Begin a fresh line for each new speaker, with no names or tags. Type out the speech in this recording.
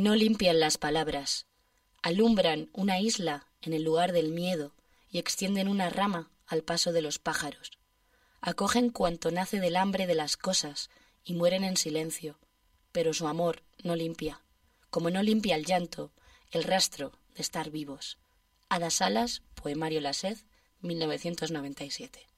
No limpian las palabras, alumbran una isla en el lugar del miedo y extienden una rama al paso de los pájaros. Acogen cuanto nace del hambre de las cosas y mueren en silencio, pero su amor no limpia, como no limpia el llanto, el rastro de estar vivos. Ada Salas, Poemario La Sed, 1997.